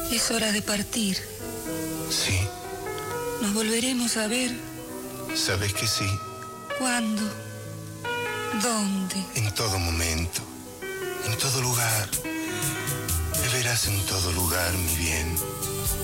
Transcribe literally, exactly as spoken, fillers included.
Es hora de partir. Sí. ¿Nos volveremos a ver? Sabes que sí. ¿Cuándo? ¿Dónde? En todo momento. En todo lugar. Me verás en todo lugar, mi bien.